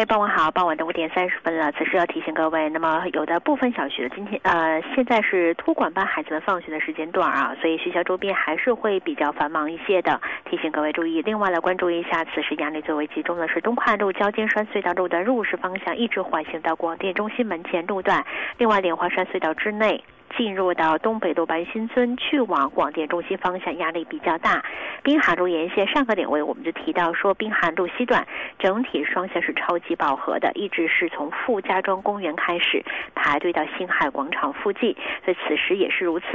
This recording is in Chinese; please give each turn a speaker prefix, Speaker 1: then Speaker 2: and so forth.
Speaker 1: 傍晚好，傍晚的5点30分了。此时要提醒各位，那么有的部分小学今天现在是托管班孩子们放学的时间段啊，所以学校周边还是会比较繁忙一些的，提醒各位注意。另外来关注一下，此时压力最为集中的是东快路交尖山隧道路的入市方向，一直环行到广电中心门前路段。另外，莲花山隧道之内，进入到东北路白新村去往广电中心方向压力比较大。滨海路沿线上个点位我们就提到说，滨海路西段整体双向是超级饱和的，一直是从傅家庄公园开始排队到星海广场附近，所以此时也是如此。